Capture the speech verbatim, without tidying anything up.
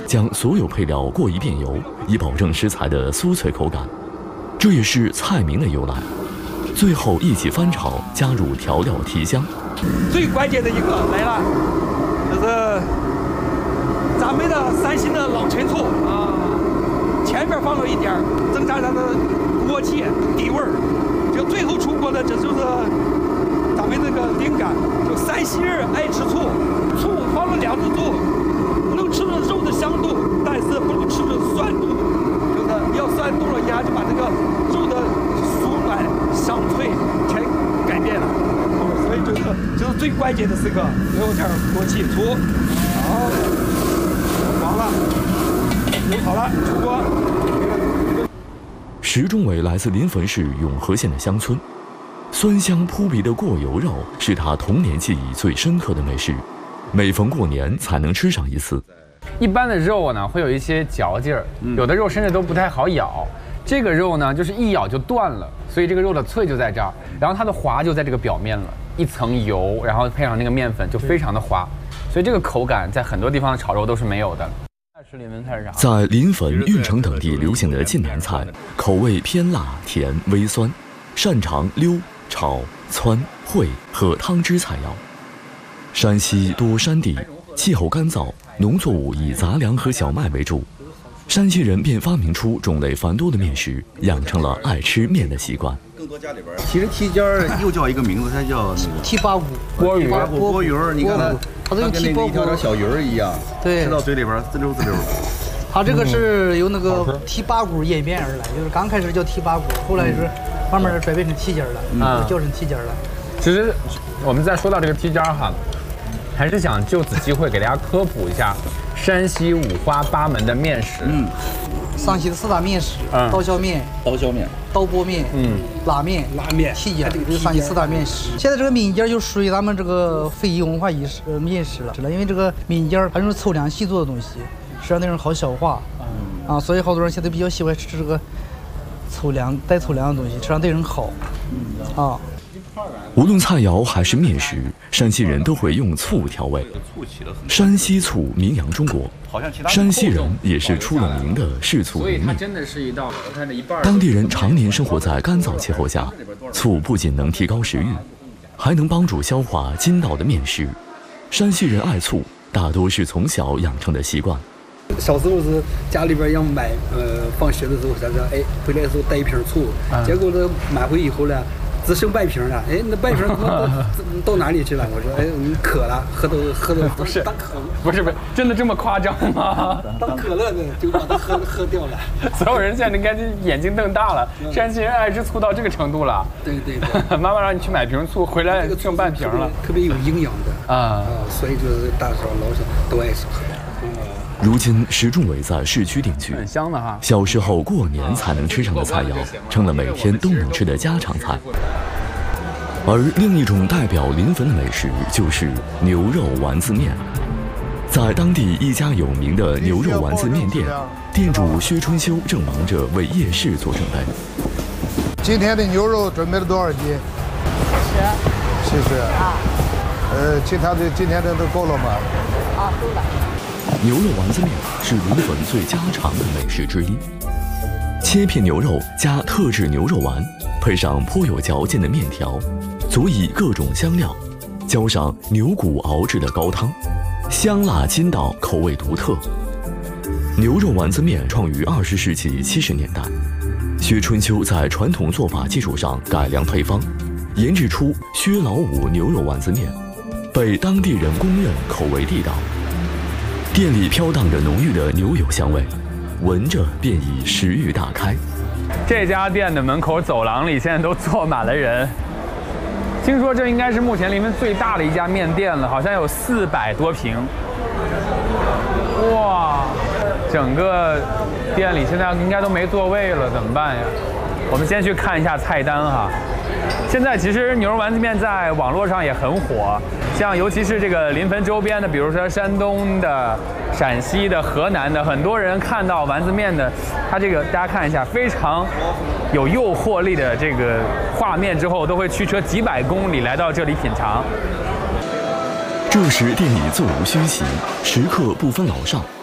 将所有配料过一遍油，以保证食材的酥脆口感。这也是菜名的由来。最后一起翻炒，加入调料提香。 最关键的一个来了，就是咱们的三星的老陈醋啊，前面放了一点，增加它的锅气底味儿。就最后出锅的，这就是咱们这个灵感。就山西人爱吃醋，醋放了两度醋，能吃着肉的香度，但是不能吃着酸度。就是要酸度了，一下就把这个肉的酥软香脆全改变了。所以就是就是最关键的时刻，留点锅气醋，好，黄了，油好了，出锅。 石中伟来自临汾市永和县的乡村，酸香扑鼻的过油肉是他童年记忆最深刻的美食，每逢过年才能吃上一次。 一般的肉呢会有一些嚼劲儿，有的肉甚至都不太好咬。这个肉呢就是一咬就断了，所以这个肉的脆就在这儿，然后它的滑就在这个表面了，一层油，然后配上那个面粉就非常的滑，所以这个口感在很多地方的炒肉都是没有的。是临汾菜是啥？在临汾、运城等地流行的晋南菜，口味偏辣、甜、微酸，擅长溜、炒、汆、烩和汤汁菜肴。山西多山地，气候干燥，农作物以杂粮和小麦为主。山西人便发明出种类繁多的面食，养成了爱吃面的习惯。 更多家里边，其实蹄尖又叫一个名字，它叫那个蹄八骨、 锅鱼、 锅鱼儿。你看它， 它跟那个一条条小鱼儿一样， 对， 吃到嘴里边滋溜滋溜。 它这个是由那个蹄八骨演变而来，就是刚开始叫蹄八骨，后来是慢慢转变成蹄尖了，嗯，叫成蹄尖了。 其实我们再说到这个蹄尖哈，还是想就此机会给大家科普一下山西五花八门的面食。嗯， 山西的四大面食：刀削面、 刀削面、 刀拨面、嗯，拉面、 拉面、 蹄尖，这是山西四大面食。现在这个面筋就属于咱们这个非遗文化仪式呃面食了，因为这个面筋它是粗粮细做的东西，实际上那种好消化，啊，所以好多人现在比较喜欢吃这个粗粮带粗粮的东西，吃上对人好，啊。 无论菜肴还是面食，山西人都会用醋调味。山西醋名扬中国，山西人也是出了名的视醋如命。当地人常年生活在干燥气候下，醋不仅能提高食欲，还能帮助消化筋道的面食。山西人爱醋，大多是从小养成的习惯。 小时候是家里边要买，呃，放学的时候咱说，哎，回来的时候带一瓶醋，结果这买回以后呢。只剩半瓶了，哎，那半瓶到到哪里去了？我说，哎，你渴了，喝都喝都不是当可乐， 不是不是，真的这么夸张吗？ 当可乐的就把它喝喝掉了。 所有人现在应该眼睛瞪大了，山西人爱吃醋到这个程度了。 对对对， 妈妈让你去买瓶醋，回来剩半瓶了， 特别有营养的啊， 所以就是大少老少都爱吃喝。 如今，石仲伟在市区定居， 很香的哈。 小时候过年才能吃上的菜肴，成了每天都能吃的家常菜。而另一种代表临汾的美食就是牛肉丸子面。在当地一家有名的牛肉丸子面店，店主薛春秋正忙着为夜市做准备。 今天的牛肉准备了多少斤？七十。七十。啊。呃，其他的今天的都够了吗？ 啊，够了。 牛肉丸子面是临汾最家常的美食之一。切片牛肉加特制牛肉丸，配上颇有嚼劲的面条，佐以各种香料，浇上牛骨熬制的高汤，香辣筋道，口味独特。牛肉丸子面创于二十世纪七十年代，薛春秋在传统做法基础上改良配方，研制出薛老五牛肉丸子面，被当地人公认口味地道。店里飘荡着浓郁的牛油香味，闻着便已食欲大开。 这家店的门口走廊里现在都坐满了人，听说这应该是目前临汾最大的一家面店了，好像有四百多平。哇，整个店里现在应该都没座位了，怎么办呀？我们先去看一下菜单哈。现在其实牛肉丸子面在网络上也很火，像尤其是这个临汾周边的，比如说山东的、陕西的、河南的，很多人看到丸子面的，它这个大家看一下，非常有诱惑力的这个画面之后，都会驱车几百公里来到这里品尝。 这时店里座无虚席，食客不分老少，